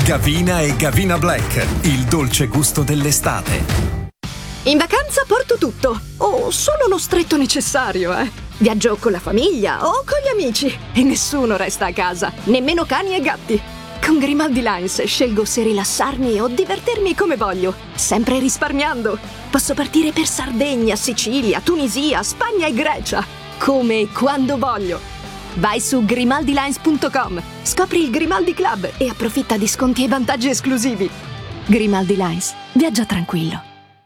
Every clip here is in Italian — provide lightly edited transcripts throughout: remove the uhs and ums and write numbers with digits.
Gavina e Gavina Black, il dolce gusto dell'estate. In vacanza porto tutto, o solo lo stretto necessario, Viaggio con la famiglia o con gli amici e nessuno resta a casa, nemmeno cani e gatti. Con Grimaldi Lines scelgo se rilassarmi o divertirmi come voglio, sempre risparmiando. Posso partire per Sardegna, Sicilia, Tunisia, Spagna e Grecia, come e quando voglio. Vai su grimaldilines.com, scopri il Grimaldi Club e approfitta di sconti e vantaggi esclusivi. Grimaldi Lines, viaggia tranquillo.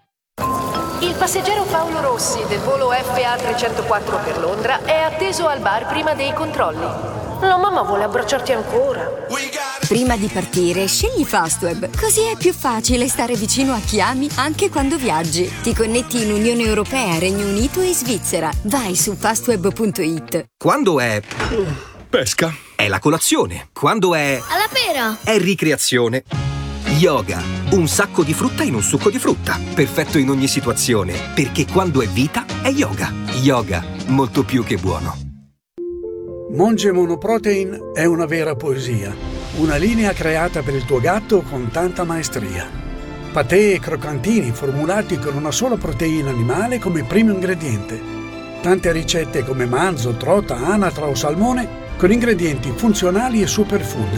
Il passeggero Paolo Rossi del volo FA 304 per Londra è atteso al bar prima dei controlli. La mamma vuole abbracciarti ancora. Prima di partire, scegli Fastweb. Così è più facile stare vicino a chi ami anche quando viaggi. Ti connetti in Unione Europea, Regno Unito e Svizzera. Vai su fastweb.it. Quando è pesca, è la colazione. Quando è alla pera, è ricreazione. Yoga, un sacco di frutta in un succo di frutta. Perfetto in ogni situazione, perché quando è vita è yoga. Yoga, molto più che buono. Monge Monoprotein è una vera poesia, una linea creata per il tuo gatto con tanta maestria. Patè e croccantini formulati con una sola proteina animale come primo ingrediente. Tante ricette come manzo, trota, anatra o salmone con ingredienti funzionali e superfood.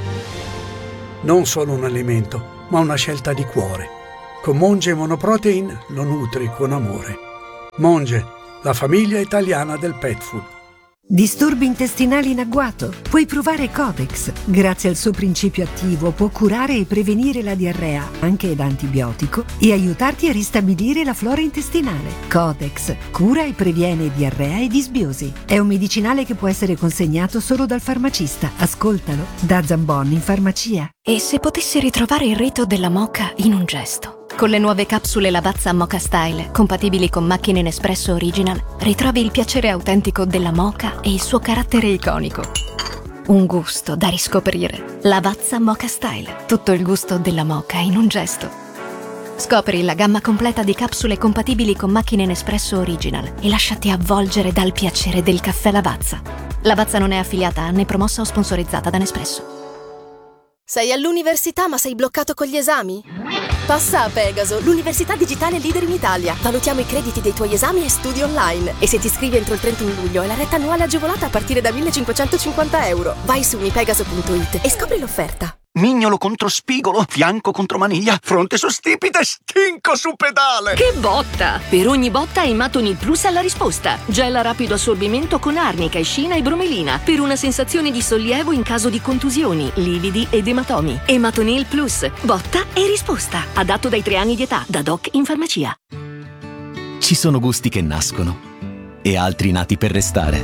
Non solo un alimento, ma una scelta di cuore. Con Monge Monoprotein lo nutri con amore. Monge, la famiglia italiana del pet food. Disturbi intestinali in agguato? Puoi provare Codex. Grazie al suo principio attivo può curare e prevenire la diarrea, anche da antibiotico, e aiutarti a ristabilire la flora intestinale. Codex cura e previene diarrea e disbiosi. È un medicinale che può essere consegnato solo dal farmacista. Ascoltalo da Zambon in farmacia. E se potessi ritrovare il rito della moka in un gesto? Con le nuove capsule Lavazza Moka Style, compatibili con macchine Nespresso Original, ritrovi il piacere autentico della moka e il suo carattere iconico. Un gusto da riscoprire. Lavazza Moka Style, tutto il gusto della moka in un gesto. Scopri la gamma completa di capsule compatibili con macchine Nespresso Original e lasciati avvolgere dal piacere del caffè Lavazza. Lavazza non è affiliata né promossa o sponsorizzata da Nespresso. Sei all'università ma sei bloccato con gli esami? Passa a Pegaso, l'università digitale leader in Italia. Valutiamo i crediti dei tuoi esami e studi online. E se ti iscrivi entro il 31 luglio, hai la retta annuale agevolata a partire da 1.550 euro. Vai su unipegaso.it e scopri l'offerta. Mignolo contro spigolo, fianco contro maniglia, fronte su stipite, stinco su pedale. Che botta! Per ogni botta Ematonil Plus ha la risposta. Gel a rapido assorbimento con arnica, escina e bromelina per una sensazione di sollievo in caso di contusioni, lividi ed ematomi. Ematonil Plus, botta e risposta. Adatto dai 3 anni di età, da doc in farmacia. Ci sono gusti che nascono e altri nati per restare.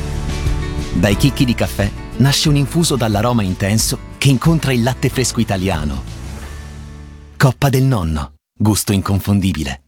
Dai chicchi di caffè nasce un infuso dall'aroma intenso che incontra il latte fresco italiano. Coppa del Nonno, gusto inconfondibile.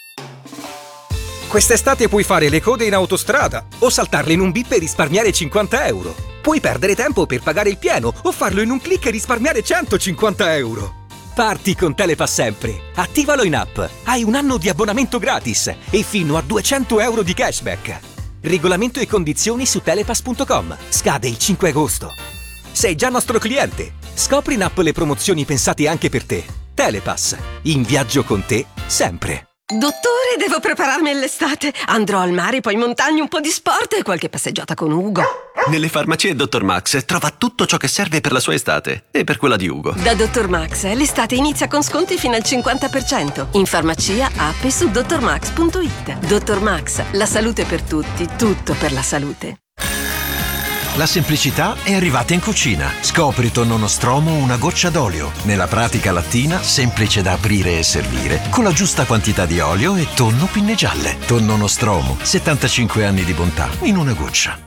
Quest'estate puoi fare le code in autostrada o saltarle in un bip e risparmiare 50 euro. Puoi perdere tempo per pagare il pieno o farlo in un click e risparmiare 150 euro. Parti con Telepass sempre. Attivalo in app. Hai un anno di abbonamento gratis e fino a 200 euro di cashback. Regolamento e condizioni su telepass.com. Scade il 5 agosto. Sei già nostro cliente. Scopri in app le promozioni pensate anche per te. Telepass. In viaggio con te, sempre. Dottore, devo prepararmi all'estate. Andrò al mare, poi in montagna, un po' di sport e qualche passeggiata con Ugo. Nelle farmacie Dr. Max trova tutto ciò che serve per la sua estate e per quella di Ugo. Da Dr. Max l'estate inizia con sconti fino al 50%. In farmacia, app e su drmax.it. Dr. Max, la salute per tutti, tutto per la salute. La semplicità è arrivata in cucina. Scopri tonno nostromo una goccia d'olio. Nella pratica lattina, semplice da aprire e servire, con la giusta quantità di olio e tonno pinne gialle. Tonno nostromo, 75 anni di bontà in una goccia.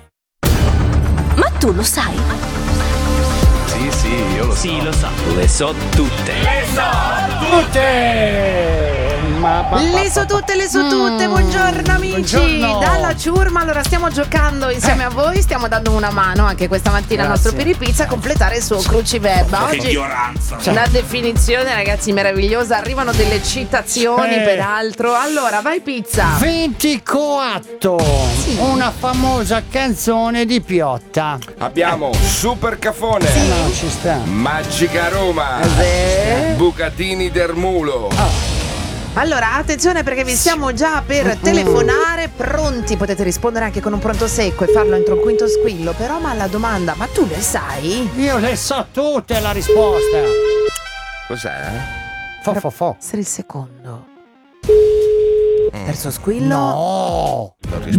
Ma tu lo sai? Sì, io lo so. Sì, lo so. Le so tutte! Le so tutte! Le so tutte, buongiorno amici. Buongiorno. Dalla ciurma, allora stiamo giocando insieme a voi, stiamo dando una mano anche questa mattina al nostro Piripizza a completare il suo cruciverba. Che Oggi ignoranza. una definizione, ragazzi, meravigliosa. Arrivano delle citazioni, peraltro. Allora, vai Pizza. 24. Una famosa canzone di Piotta. Abbiamo Super Cafone. No, ci sta. Magica Roma. Bucatini del Mulo. Allora, attenzione perché vi stiamo già per telefonare, pronti, potete rispondere anche con un pronto secco e farlo entro un quinto squillo, però ma la domanda, ma tu le sai? Io le so tutte la risposta. Cos'è? Fo. Essere il secondo. Terzo squillo? No.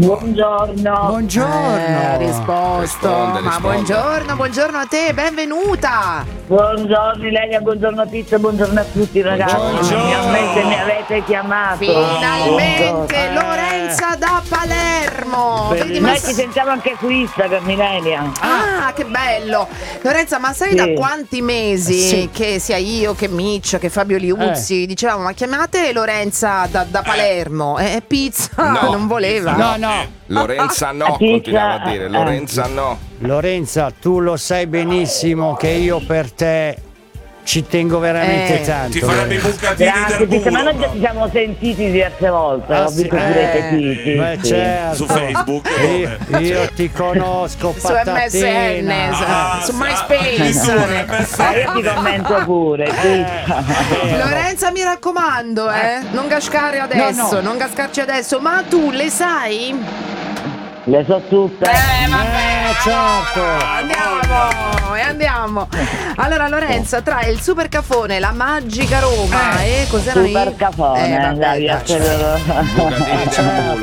Buongiorno. Ha risposto. Risponde. Buongiorno a te, benvenuta. Buongiorno Ilenia, buongiorno Pizza, buongiorno a tutti ragazzi. Finalmente mi avete chiamato. Finalmente Lorenza da Palermo. Vedi, Noi ci sentiamo anche su Instagram, Ilenia. Ah, che bello. Lorenza, ma sai da quanti mesi che sia io, che Mitch, che Fabio Liuzzi dicevamo, ma chiamate Lorenza da Palermo? Pizza non voleva. No. Lorenza no, continuava a dire. Lorenza no. Lorenza, tu lo sai benissimo che io per te ci tengo veramente tanto. Ti farebbe i bucatini Grazie, del Pizza, ma mulo. noi ci siamo sentiti diverse volte. Ho visto pure sì. Beh, certo. Su Facebook. Io ti conosco, Su MSN, su MySpace. Io ti commento pure, Pizza. Lorenza, mi raccomando, non cascare adesso, No. non cascarci adesso, ma tu le sai? Le so tutte. Certo. Andiamo. Allora Lorenza, tra il Super Cafone, la Magica Roma e cos'era? Super Cafone, vabbè, dai, dai. Bucatini del mulo.